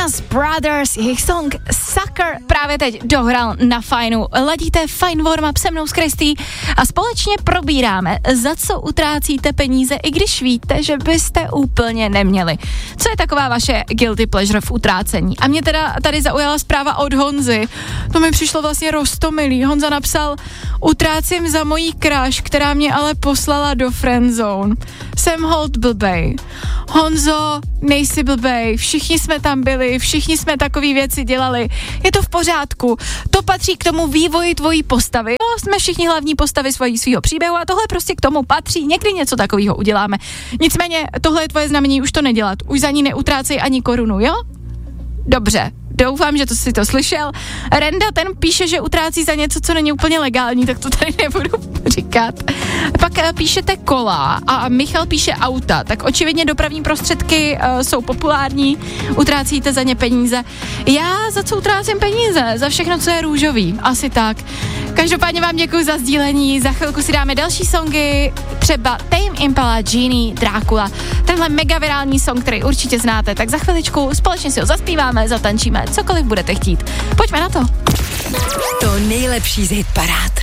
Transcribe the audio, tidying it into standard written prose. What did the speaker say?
Jonas Brothers, jejich song Sucker právě teď dohrál na Fajnu. Ladíte Fajn warm-up se mnou s Kristý a společně probíráme, za co utrácíte peníze, i když víte, že byste úplně neměli. Co je taková vaše guilty pleasure v utrácení? A mě teda tady zaujala zpráva od Honzy. To mi přišlo vlastně roztomilý. Honza napsal: utrácím za mojí crush, která mě ale poslala do friendzone. Jsem hold blbej. Honzo, nejsi blbej, všichni jsme tam byli, všichni jsme takový věci dělali, je to v pořádku, to patří k tomu vývoji tvojí postavy. No, jsme všichni hlavní postavy svýho příběhu a tohle prostě k tomu patří, někdy něco takového uděláme. Nicméně, tohle je tvoje znamení už to nedělat, už za ní neutrácej ani korunu, jo? Dobře. Doufám, že to si to slyšel. Renda, ten píše, že utrácí za něco, co není úplně legální, tak to tady nebudu říkat. Pak píšete kola a Michal píše auta, tak očividně dopravní prostředky jsou populární, utrácíte za ně peníze. Já za co utrácím peníze? Za všechno, co je růžový, asi tak. Každopádně vám děkuji za sdílení, za chvilku si dáme další songy, třeba Tame Impala, Genie, Drácula, tenhle mega virální song, který určitě znáte, tak za chviličku společně si ho zaspíváme, zatančíme, cokoliv budete chtít. Pojďme na to. To nejlepší z hitparád.